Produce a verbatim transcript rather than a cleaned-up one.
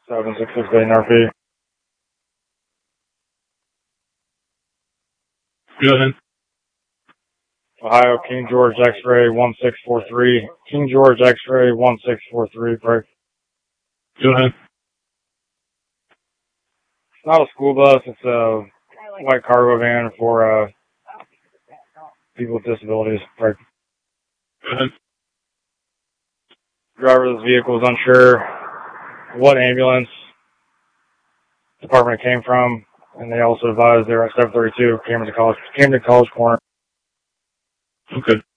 seven six six eight R P. Go ahead. Ohio, King George X-ray one six four three. King George X-ray one six four three, break. Go ahead. It's not a school bus, it's a white cargo van for uh, people with disabilities, break. Go ahead. Driver of this vehicle is unsure what ambulance department it came from, and they also advised they're at seven thirty-two, Camden College, Camden College Corner. Okay.